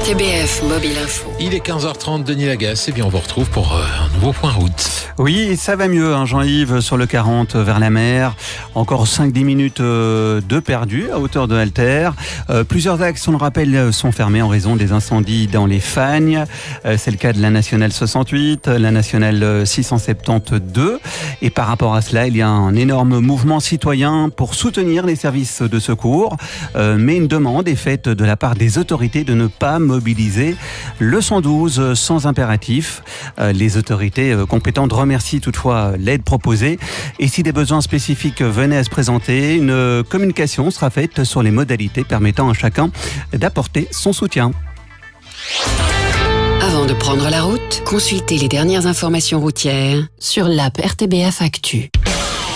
RTBF Mobile Info. Il est 15h30, Denis Lagasse, et bien on vous retrouve pour un nouveau point route. Oui, ça va mieux, Jean-Yves, sur le 40 vers la mer. Encore 5-10 minutes de perdu à hauteur de Alter. Plusieurs axes, on le rappelle, sont fermés en raison des incendies dans les Fagnes. C'est le cas de la nationale 68, la nationale 672. Et par rapport à cela, il y a un énorme mouvement citoyen pour soutenir les services de secours. Mais une demande est faite de la part des autorités de ne pas mobiliser le 112 sans impératif. Les autorités compétentes remercient toutefois l'aide proposée. Et si des besoins spécifiques venaient à se présenter, une communication sera faite sur les modalités permettant à chacun d'apporter son soutien. Avant de prendre la route, consultez les dernières informations routières sur l'app RTBF Actu.